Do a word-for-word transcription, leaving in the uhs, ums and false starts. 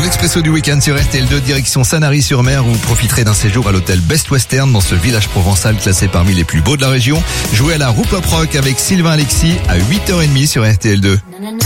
l'expresso du week-end sur R T L deux, direction Sanary-sur-Mer, où vous profiterez d'un séjour à l'hôtel Best Western dans ce village provençal classé parmi les plus beaux de la région. Jouez à la Roupop Rock avec Sylvain Alexis à huit heures trente sur R T L deux.